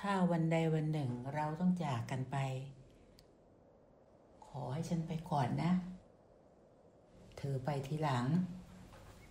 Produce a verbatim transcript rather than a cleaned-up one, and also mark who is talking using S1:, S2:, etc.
S1: ถ้าวันใดวันหนึ่งเราต้องจากกันไปขอให้ฉันไปก่อนนะเธอไปทีหลัง